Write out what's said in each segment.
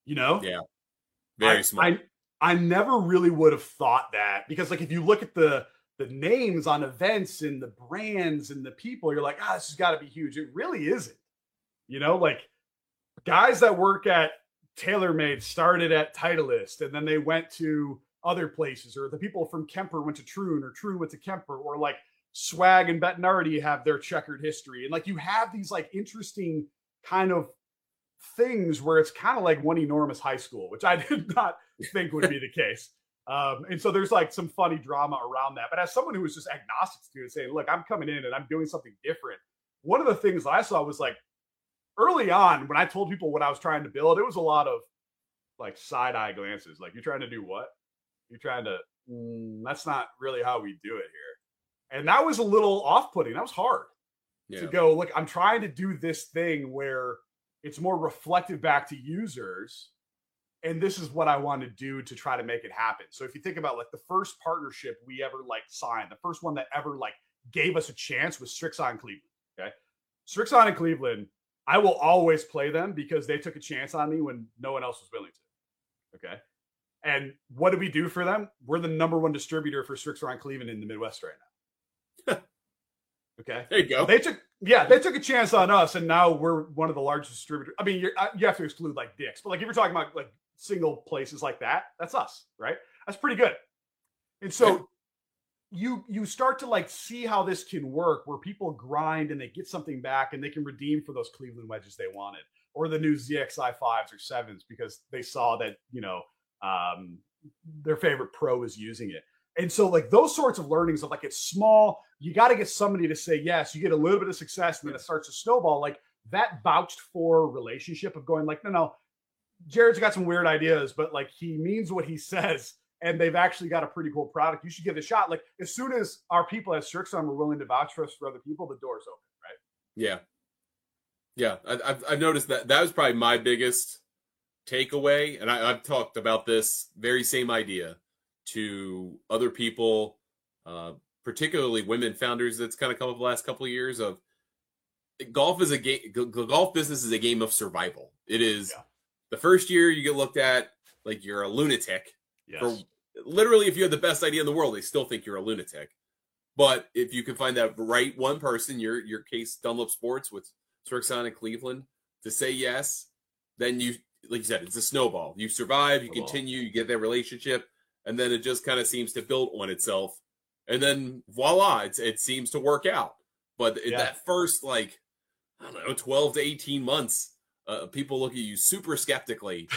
you know? Yeah. I Very smart. I I never really would have thought that because like if you look at the names on events and the brands and the people, you're like, ah, this has got to be huge. It really isn't. You know, like guys that work at TaylorMade started at Titleist and then they went to other places, or the people from Kemper went to Troon, or Troon went to Kemper, or like Swag and Bettinardi have their checkered history. And like you have these like interesting kind of things where it's kind of like one enormous high school, which I did not think would be the case. And so there's like some funny drama around that. But as someone who was just agnostic to it, saying, look, I'm coming in and I'm doing something different. One of the things that I saw was like early on when I told people what I was trying to build, it was a lot of like side eye glances. Like, you're trying to do what? You're trying to, that's not really how we do it here. And that was a little off putting. That was hard to go, look, I'm trying to do this thing where it's more reflective back to users. And this is what I want to do to try to make it happen. So if you think about like the first partnership we ever like signed, the first one that ever like gave us a chance was Strixon Cleveland. Okay. Strixon in Cleveland, I will always play them because they took a chance on me when no one else was willing to. Okay. And what did we do for them? We're the #1 distributor for Strixon Cleveland in the Midwest right now. Okay. There you go. They took a chance on us, and now we're one of the largest distributors. I mean, you have to exclude like Dick's, but like if you're talking about like single places like that, that's us, right? That's pretty good. And so you start to like see how this can work, where people grind and they get something back and they can redeem for those Cleveland wedges they wanted, or the new ZXi 5s or 7s because they saw that, you know, their favorite pro is using it. And so like those sorts of learnings of like, it's small, you got to get somebody to say yes, you get a little bit of success and then it starts to snowball. Like that vouched for relationship of going like, no, Jared's got some weird ideas, but like he means what he says, and they've actually got a pretty cool product. You should give it a shot. Like as soon as our people at Strixon were willing to vouch for us for other people, the door's open, right? Yeah. I've noticed that was probably my biggest takeaway, and I've talked about this very same idea to other people, particularly women founders. That's kind of come up the last couple of years. Of golf is a game. Golf business is a game of survival. It is. Yeah. The first year you get looked at like you're a lunatic. Yes. For literally, if you have the best idea in the world, they still think you're a lunatic. But if you can find that right one person, your case Dunlop Sports with Strixon in Cleveland, to say yes, then you, like you said, it's a snowball. You survive, you continue, you get that relationship, and then it just kind of seems to build on itself. And then voila, it seems to work out. But that first, like, I don't know, 12 to 18 months, people look at you super skeptically,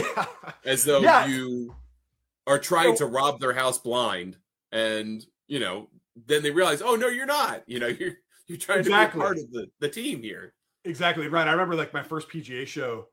as though you are trying to rob their house blind. And, you know, then they realize, oh, no, you're not. You know, you're trying to be a part of the team here. Exactly. Right. I remember like my first PGA show,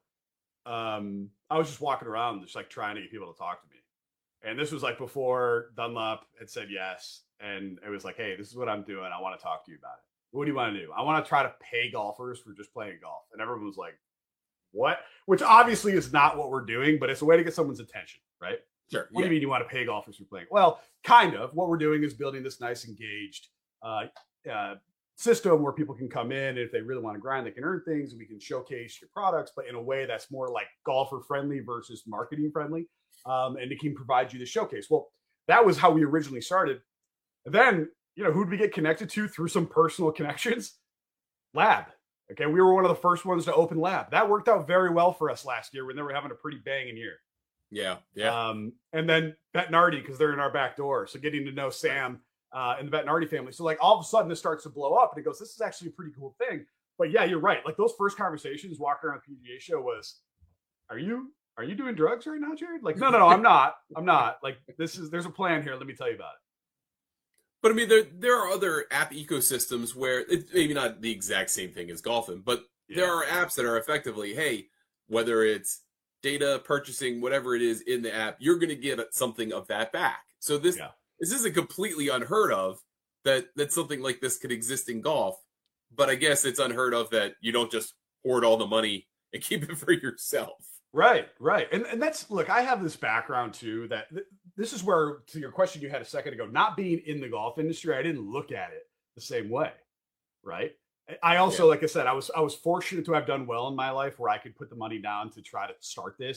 I was just walking around just like trying to get people to talk to me. And this was like before Dunlop had said yes. And it was like, hey, this is what I'm doing. I want to talk to you about it. What do you want to do? I want to try to pay golfers for just playing golf. And everyone was like, what? Which obviously is not what we're doing, but it's a way to get someone's attention, right? Sure. What do you mean you want to pay golfers for playing? Well, kind of. What we're doing is building this nice engaged system where people can come in, and if they really want to grind, they can earn things, and we can showcase your products, but in a way that's more like golfer friendly versus marketing friendly. And it can provide you the showcase. Well, that was how we originally started. And then, you know, who'd we get connected to through some personal connections? Lab. Okay. We were one of the first ones to open Lab. That worked out very well for us last year when they were having a pretty banging year. Yeah. And then Bettinardi, because they're in our back door. So getting to know Sam and the Bettinardi family. So like all of a sudden this starts to blow up and it goes, this is actually a pretty cool thing. But yeah, you're right. Like those first conversations walking around the PGA show was, are you doing drugs right now, Jared? Like, no, I'm not. Like there's a plan here. Let me tell you about it. But I mean, there are other app ecosystems where it's maybe not the exact same thing as golfing, but there are apps that are effectively, hey, whether it's data purchasing, whatever it is in the app, you're going to get something of that back. So this isn't completely unheard of that something like this could exist in golf, but I guess it's unheard of that you don't just hoard all the money and keep it for yourself. Right. And that's, look, I have this background too, that this is where, to your question you had a second ago, not being in the golf industry, I didn't look at it the same way. Right. I also, like I said, I was fortunate to have done well in my life where I could put the money down to try to start this.